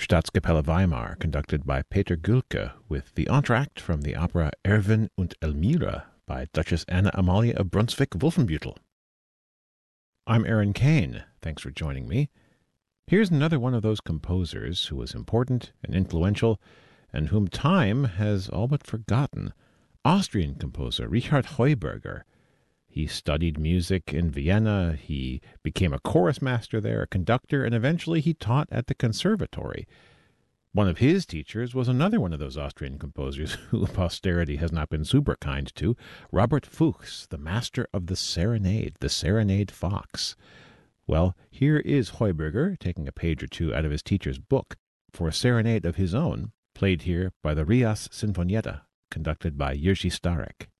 Staatskapelle Weimar, conducted by Peter Gülke, with the entr'acte from the opera Erwin und Elmira by Duchess Anna Amalia of Brunswick-Wolfenbüttel. I'm Aaron Kane. Thanks for joining me. Here's another one of those composers who was important and influential, and whom time has all but forgotten. Austrian composer Richard Heuberger. He studied music in Vienna, he became a chorus master there, a conductor, and eventually he taught at the conservatory. One of his teachers was another one of those Austrian composers who posterity has not been super kind to, Robert Fuchs, the master of the Serenade Fox. Well, here is Heuberger taking a page or two out of his teacher's book for a serenade of his own, played here by the Rias Sinfonietta, conducted by Jerzy Starek.